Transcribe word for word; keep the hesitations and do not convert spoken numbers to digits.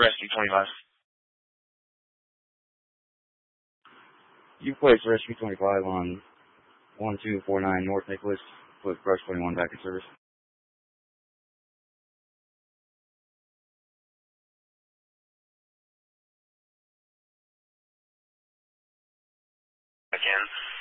Rescue twenty-five. You placed Rescue twenty-five on one two four nine North Nicholas with Brush twenty-one back in service. Again.